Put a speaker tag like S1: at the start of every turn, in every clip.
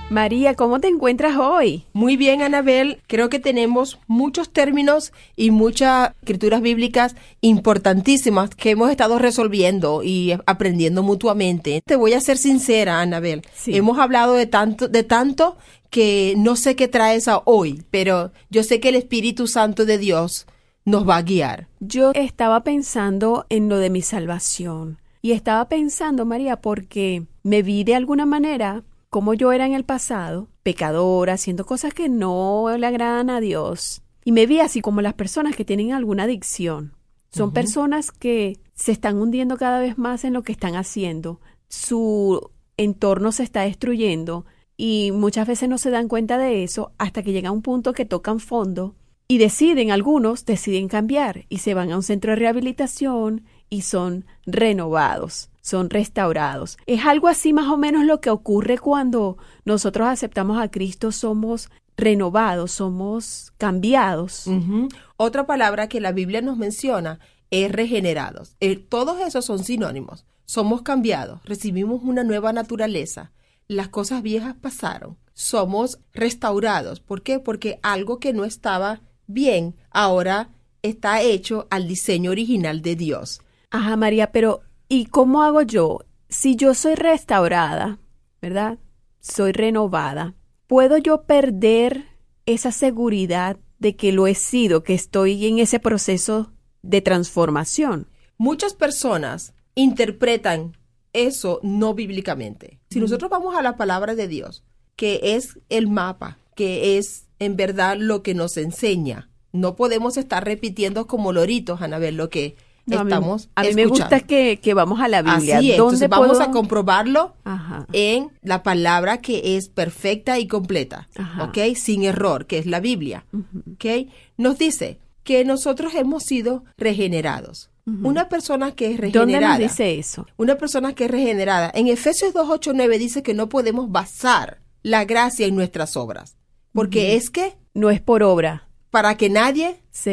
S1: María, ¿cómo te encuentras hoy?
S2: Muy bien, Anabel. Creo que tenemos muchos términos y muchas escrituras bíblicas importantísimas que hemos estado resolviendo y aprendiendo mutuamente. Te voy a ser sincera, Anabel.
S1: Sí.
S2: Hemos hablado de tanto que no sé qué traes a hoy, pero yo sé que el Espíritu Santo de Dios nos va a guiar.
S1: Yo estaba pensando en lo de mi salvación. Y estaba pensando, María, porque me vi de alguna manera como yo era en el pasado, pecadora, haciendo cosas que no le agradan a Dios. Y me vi así como las personas que tienen alguna adicción. Son personas que se están hundiendo cada vez más en lo que están haciendo. Su entorno se está destruyendo y muchas veces no se dan cuenta de eso hasta que llega a un punto que tocan fondo y algunos deciden cambiar y se van a un centro de rehabilitación y son renovados. Son restaurados. Es algo así más o menos lo que ocurre cuando nosotros aceptamos a Cristo, somos renovados, somos cambiados.
S2: Otra palabra que la Biblia nos menciona es regenerados. Todos esos son sinónimos. Somos cambiados, recibimos una nueva naturaleza. Las cosas viejas pasaron. Somos restaurados. ¿Por qué? Porque algo que no estaba bien ahora está hecho al diseño original de Dios.
S1: Ajá, María, pero ¿y cómo hago yo? Si yo soy restaurada, ¿verdad? Soy renovada. ¿Puedo yo perder esa seguridad de que lo he sido, que estoy en ese proceso de transformación?
S2: Muchas personas interpretan eso no bíblicamente. Si nosotros vamos a la palabra de Dios, que es el mapa, que es en verdad lo que nos enseña, no podemos estar repitiendo como loritos, Anabel, lo que estamos
S1: a mí
S2: escuchando.
S1: me gusta que vamos a la Biblia.
S2: Así es, entonces vamos a comprobarlo
S1: Ajá.
S2: en la palabra que es perfecta y completa, ¿ok? Sin error, que es la Biblia, ¿ok? Nos dice que nosotros hemos sido regenerados. Una persona que es regenerada.
S1: ¿Dónde nos dice eso?
S2: Una persona que es regenerada. En Efesios 2:8-9 dice que no podemos basar la gracia en nuestras obras, porque es que
S1: no es por obra.
S2: Para que nadie
S1: se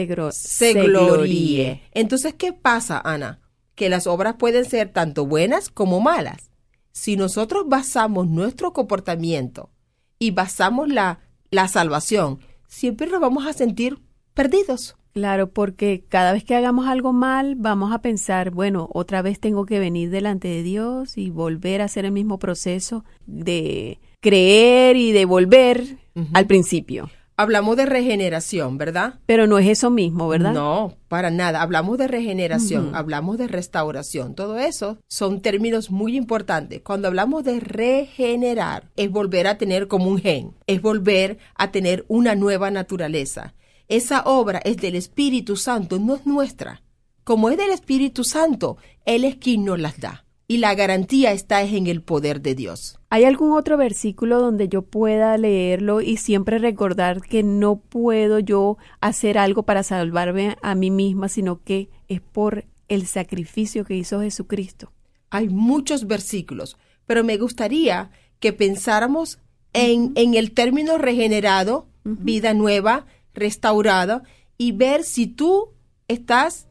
S2: gloríe. Entonces, ¿qué pasa, Ana? Que las obras pueden ser tanto buenas como malas. Si nosotros basamos nuestro comportamiento y basamos la salvación, siempre nos vamos a sentir perdidos.
S1: Claro, porque cada vez que hagamos algo mal, vamos a pensar, bueno, otra vez tengo que venir delante de Dios y volver a hacer el mismo proceso de creer y de volver al principio.
S2: Hablamos de regeneración, ¿verdad?
S1: Pero no es eso mismo, ¿verdad?
S2: No, para nada. Hablamos de regeneración, hablamos de restauración. Todo eso son términos muy importantes. Cuando hablamos de regenerar, es volver a tener como un gen, es volver a tener una nueva naturaleza. Esa obra es del Espíritu Santo, no es nuestra. Como es del Espíritu Santo, Él es quien nos las da. Y la garantía está en el poder de Dios.
S1: ¿Hay algún otro versículo donde yo pueda leerlo y siempre recordar que no puedo yo hacer algo para salvarme a mí misma, sino que es por el sacrificio que hizo Jesucristo?
S2: Hay muchos versículos, pero me gustaría que pensáramos en el término regenerado, vida nueva, restaurada, y ver si tú estás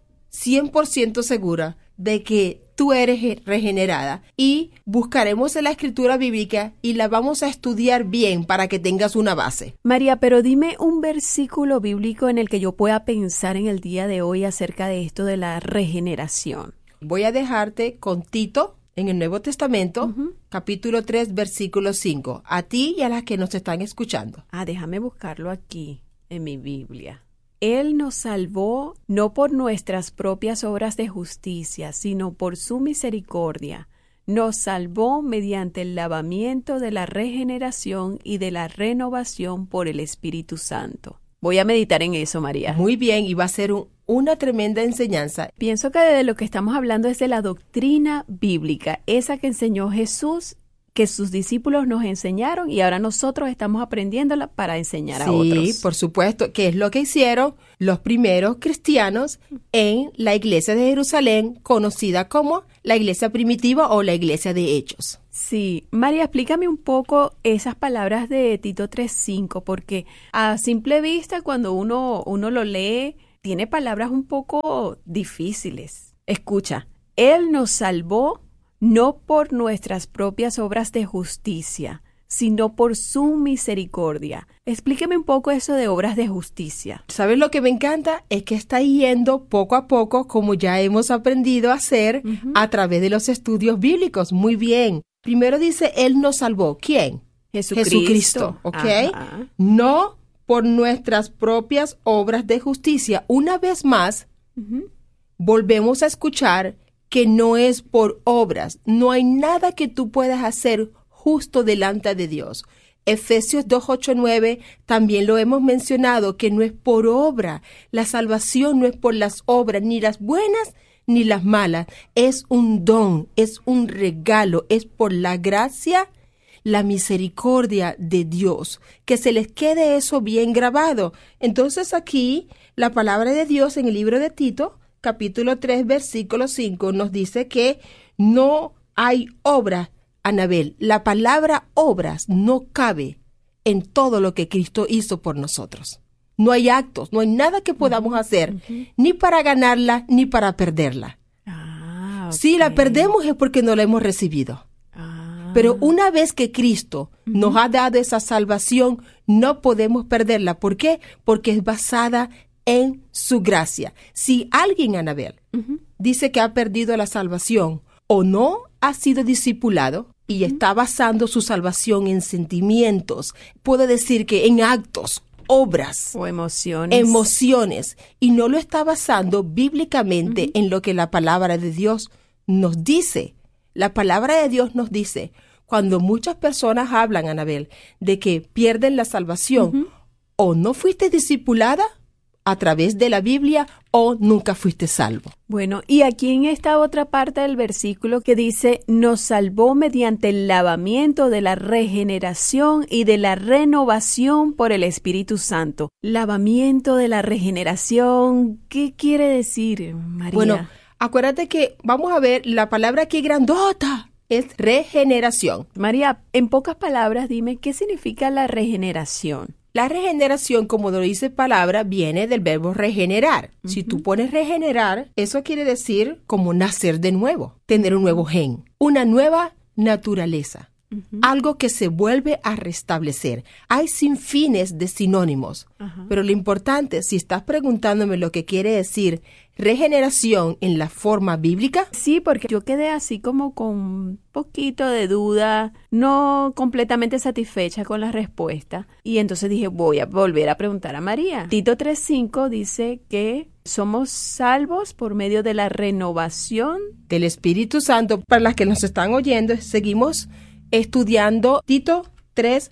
S2: 100% segura de que tú eres regenerada, y buscaremos en la escritura bíblica y la vamos a estudiar bien para que tengas una base.
S1: María, pero dime un versículo bíblico en el que yo pueda pensar en el día de hoy acerca de esto de la regeneración.
S2: Voy a dejarte con Tito en el Nuevo Testamento, capítulo 3, versículo 5, a ti y a las que nos están escuchando.
S1: Déjame buscarlo aquí en mi Biblia. Él nos salvó no por nuestras propias obras de justicia, sino por su misericordia. Nos salvó mediante el lavamiento de la regeneración y de la renovación por el Espíritu Santo. Voy a meditar en eso, María.
S2: Muy bien, y va a ser una tremenda enseñanza.
S1: Pienso que de lo que estamos hablando es de la doctrina bíblica, esa que enseñó Jesús, que sus discípulos nos enseñaron y ahora nosotros estamos aprendiéndola para enseñar a otros.
S2: Sí, por supuesto, que es lo que hicieron los primeros cristianos en la iglesia de Jerusalén, conocida como la iglesia primitiva o la iglesia de Hechos.
S1: Sí, María, explícame un poco esas palabras de Tito 3:5, porque a simple vista cuando uno lo lee, tiene palabras un poco difíciles. Escucha, Él nos salvó no por nuestras propias obras de justicia, sino por su misericordia. Explíqueme un poco eso de obras de justicia.
S2: ¿Sabes lo que me encanta? Es que está yendo poco a poco, como ya hemos aprendido a hacer a través de los estudios bíblicos. Muy bien. Primero dice, Él nos salvó. ¿Quién? Jesucristo. ¿Ok?
S1: Ajá.
S2: No por nuestras propias obras de justicia. Una vez más, volvemos a escuchar que no es por obras. No hay nada que tú puedas hacer justo delante de Dios. Efesios 2:8-9 también lo hemos mencionado, que no es por obra. La salvación no es por las obras, ni las buenas ni las malas. Es un don, es un regalo, es por la gracia, la misericordia de Dios. Que se les quede eso bien grabado. Entonces aquí la palabra de Dios en el libro de Tito, capítulo 3, versículo 5, nos dice que no hay obra. Anabel, la palabra obras no cabe en todo lo que Cristo hizo por nosotros. No hay actos, no hay nada que podamos hacer, ni para ganarla, ni para perderla.
S1: Okay.
S2: Si la perdemos es porque no la hemos recibido. Pero una vez que Cristo nos ha dado esa salvación, no podemos perderla. ¿Por qué? Porque es basada en su gracia. Si alguien, Anabel, dice que ha perdido la salvación o no ha sido discipulado y está basando su salvación en sentimientos, puede decir que en actos, obras
S1: o emociones,
S2: y no lo está basando bíblicamente en lo que la palabra de Dios nos dice. La palabra de Dios nos dice, cuando muchas personas hablan, Anabel, de que pierden la salvación, o no fuiste discipulada a través de la Biblia o nunca fuiste salvo.
S1: Bueno, y aquí en esta otra parte del versículo que dice, nos salvó mediante el lavamiento de la regeneración y de la renovación por el Espíritu Santo. Lavamiento de la regeneración, ¿qué quiere decir, María?
S2: Bueno, acuérdate que vamos a ver la palabra aquí grandota. Es regeneración.
S1: María, en pocas palabras, dime, ¿qué significa la regeneración?
S2: La regeneración, como lo dice palabra, viene del verbo regenerar. Si tú pones regenerar, eso quiere decir como nacer de nuevo, tener un nuevo gen, una nueva naturaleza, algo que se vuelve a restablecer. Hay sinfines de sinónimos, pero lo importante, si estás preguntándome lo que quiere decir regeneración en la forma bíblica.
S1: Sí, porque yo quedé así como con un poquito de duda, no completamente satisfecha con la respuesta. Y entonces dije, voy a volver a preguntar a María. Tito 3:5 dice que somos salvos por medio de la renovación
S2: del Espíritu Santo. Para las que nos están oyendo, seguimos estudiando Tito 3:5.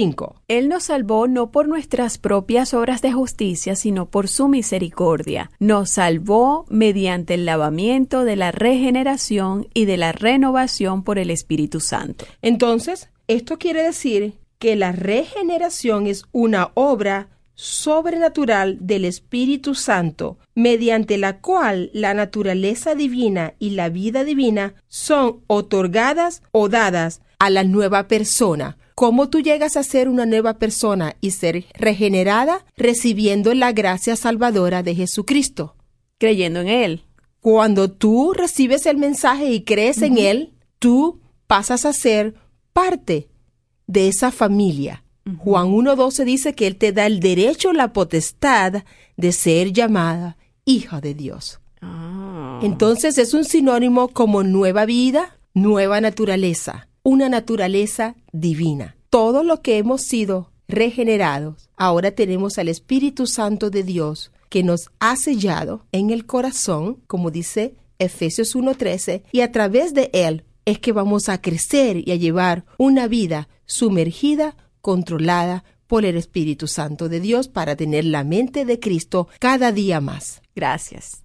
S1: Él nos salvó no por nuestras propias obras de justicia, sino por su misericordia. Nos salvó mediante el lavamiento de la regeneración y de la renovación por el Espíritu Santo.
S2: Entonces, esto quiere decir que la regeneración es una obra sobrenatural del Espíritu Santo, mediante la cual la naturaleza divina y la vida divina son otorgadas o dadas a la nueva persona. ¿Cómo tú llegas a ser una nueva persona y ser regenerada? Recibiendo la gracia salvadora de Jesucristo.
S1: Creyendo en Él.
S2: Cuando tú recibes el mensaje y crees en Él, tú pasas a ser parte de esa familia. Juan 1:12 dice que Él te da el derecho, la potestad de ser llamada hija de Dios. Entonces es un sinónimo como nueva vida, nueva naturaleza. Una naturaleza divina. Todo lo que hemos sido regenerados, ahora tenemos al Espíritu Santo de Dios que nos ha sellado en el corazón, como dice Efesios 1:13, y a través de Él es que vamos a crecer y a llevar una vida sumergida, controlada por el Espíritu Santo de Dios para tener la mente de Cristo cada día más.
S1: Gracias.